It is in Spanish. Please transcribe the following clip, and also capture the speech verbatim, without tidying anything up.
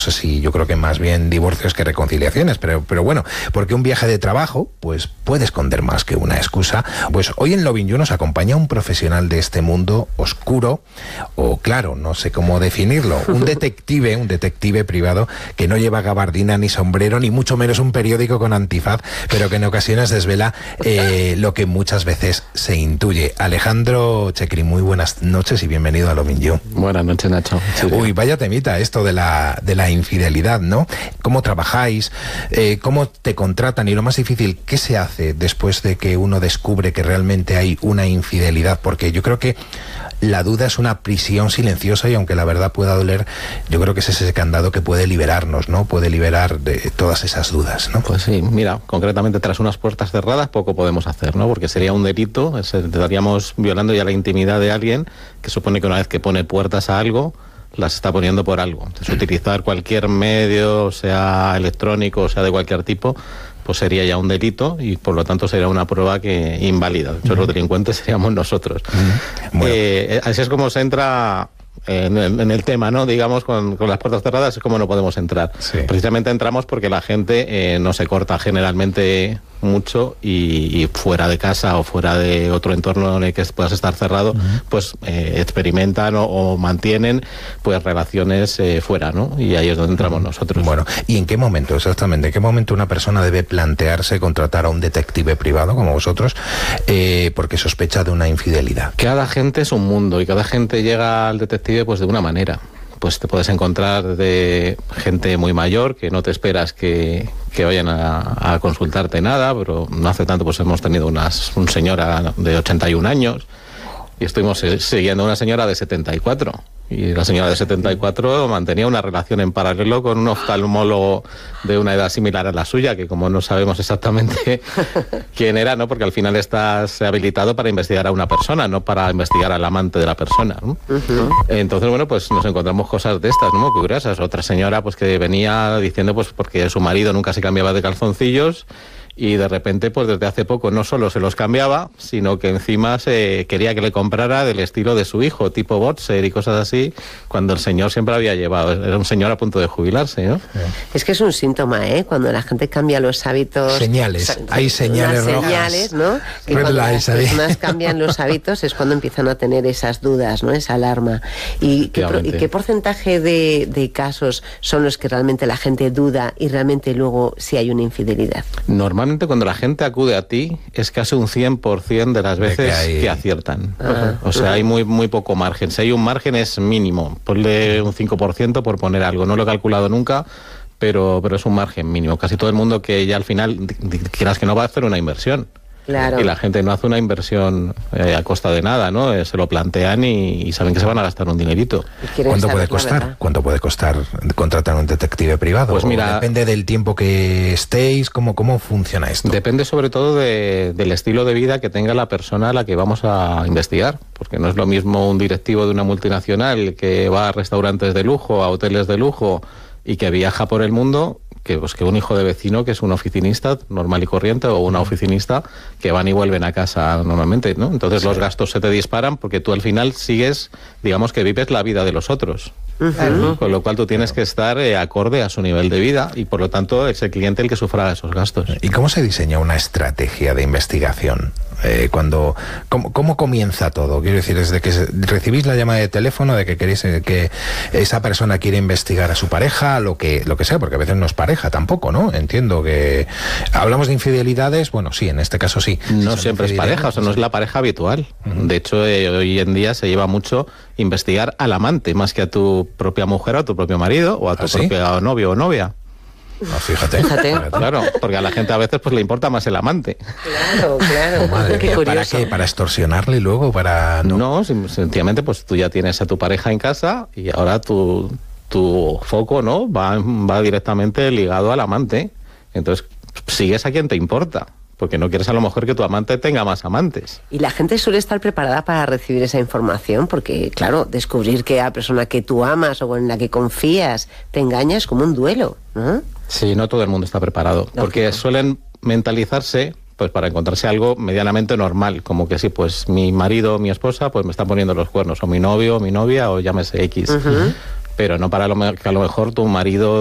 No sé si yo creo que más bien divorcios que reconciliaciones, pero, pero bueno, porque un viaje de trabajo pues puede esconder más que una excusa. Pues hoy en Lovin' You nos acompaña un profesional de este mundo oscuro, o claro, no sé cómo definirlo, un detective, un detective privado que no lleva gabardina ni sombrero, ni mucho menos un periódico con antifaz, pero que en ocasiones desvela eh, lo que muchas veces se intuye. Alejandro Checri, muy buenas noches y bienvenido a Lovin' You. Buenas noches, Nacho. Sí, Uy, vaya temita esto de la, de la infidelidad, ¿no? ¿Cómo trabajáis? Eh, ¿Cómo te contratan? Y lo más difícil, ¿qué se hace después de que uno descubre que realmente hay una infidelidad? Porque yo creo que la duda es una prisión silenciosa y aunque la verdad pueda doler, yo creo que es ese candado que puede liberarnos, ¿no? Puede liberar de todas esas dudas, ¿no? Pues sí, mira, concretamente tras unas puertas cerradas poco podemos hacer, ¿no? Porque sería un delito, estaríamos violando ya la intimidad de alguien, que supone que una vez que pone puertas a algo, las está poniendo por algo. Entonces, utilizar cualquier medio, sea electrónico, sea de cualquier tipo, pues sería ya un delito y por lo tanto sería una prueba que inválida. De hecho, uh-huh. los delincuentes seríamos nosotros. Uh-huh. Bueno. eh, así es como se entra en, en el tema, ¿no? Digamos, con, con las puertas cerradas es como no podemos entrar. Sí. Precisamente entramos porque la gente eh, no se corta generalmente mucho y, y fuera de casa o fuera de otro entorno en el que puedas estar cerrado, uh-huh. pues eh, experimentan o, o mantienen pues relaciones eh, fuera, ¿no? Y ahí es donde entramos uh-huh. nosotros. Bueno, ¿y en qué momento exactamente? ¿En qué momento una persona debe plantearse contratar a un detective privado como vosotros eh, porque sospecha de una infidelidad? Cada gente es un mundo y cada gente llega al detective pues de una manera. Pues te puedes encontrar de gente muy mayor que no te esperas que, que vayan a, a consultarte nada, pero no hace tanto pues hemos tenido unas, una señora de ochenta y un años y estuvimos siguiendo a una señora de setenta y cuatro. Y la señora de setenta y cuatro mantenía una relación en paralelo con un oftalmólogo de una edad similar a la suya, que como no sabemos exactamente quién era, ¿no? Porque al final estás habilitado para investigar a una persona, no para investigar al amante de la persona, ¿no? Uh-huh. Entonces, bueno, pues nos encontramos cosas de estas, ¿no? Curiosas. Otra señora, pues que venía diciendo, pues porque su marido nunca se cambiaba de calzoncillos, y de repente, pues desde hace poco no solo se los cambiaba, sino que encima se quería que le comprara del estilo de su hijo, tipo boxer y cosas así, cuando el señor siempre había llevado. Era un señor a punto de jubilarse, ¿no? Es que es un síntoma, ¿eh? Cuando la gente cambia los hábitos... Señales, o sea, hay señales rojas. Señales, ¿no? Y cuando las personas cambian los hábitos es cuando empiezan a tener esas dudas, ¿no? Esa alarma. ¿Y qué, ¿y qué porcentaje de, de casos son los que realmente la gente duda y realmente luego sí hay una infidelidad? Normalmente Normalmente cuando la gente acude a ti es casi un cien por ciento de las veces de que, hay... que aciertan. Uh-huh. O sea, uh-huh. hay muy muy poco margen. Si hay un margen es mínimo. Ponle un cinco por ciento por poner algo. No lo he calculado nunca, pero, pero es un margen mínimo. Casi todo el mundo que ya al final quieras que no va a hacer una inversión. Claro. Y la gente no hace una inversión eh, a costa de nada, ¿no? Eh, se lo plantean y, y saben que se van a gastar un dinerito. ¿Cuánto puede costar? ¿Cuánto puede costar contratar a un detective privado? Pues mira, depende del tiempo que estéis. ¿Cómo, cómo funciona esto? Depende sobre todo de, del estilo de vida que tenga la persona a la que vamos a investigar. Porque no es lo mismo un directivo de una multinacional que va a restaurantes de lujo, a hoteles de lujo y que viaja por el mundo, que, pues, que un hijo de vecino que es un oficinista normal y corriente o una oficinista que van y vuelven a casa normalmente, ¿no? Entonces sí. Los gastos se te disparan porque tú al final sigues, digamos que vives la vida de los otros. Uh-huh. Con lo cual tú tienes que estar eh, acorde a su nivel de vida y por lo tanto es el cliente el que sufra esos gastos. ¿Y cómo se diseña una estrategia de investigación? Eh, cuando ¿cómo, ¿Cómo comienza todo? Quiero decir, desde que recibís la llamada de teléfono de que queréis eh, que esa persona quiere investigar a su pareja, lo que lo que sea, porque a veces no es pareja tampoco, ¿no? Entiendo que hablamos de infidelidades, bueno, sí, en este caso sí. No si siempre es pareja, o sea, no es la pareja habitual. Uh-huh. De hecho, eh, hoy en día se lleva mucho investigar al amante, más que a tu propia mujer o a tu propio marido o a tu ¿Ah, propio sí? novio o novia. No, fíjate. Fíjate. Claro, porque a la gente a veces pues le importa más el amante. Claro, claro. Oh, madre, qué ¿Para qué? ¿Para extorsionarle luego? Para No, no sencillamente pues tú ya tienes a tu pareja en casa y ahora tu, tu foco, ¿no? Va, va directamente ligado al amante. Entonces sigues a quien te importa. Porque no quieres a lo mejor que tu amante tenga más amantes. Y la gente suele estar preparada para recibir esa información, porque, claro, descubrir que la persona que tú amas o en la que confías te engaña es como un duelo, ¿no? Sí, no todo el mundo está preparado, Lógico. Porque suelen mentalizarse pues para encontrarse algo medianamente normal, como que sí, pues mi marido o mi esposa pues me están poniendo los cuernos, o mi novio o mi novia, o llámese X. Uh-huh. pero no para lo que a lo mejor tu marido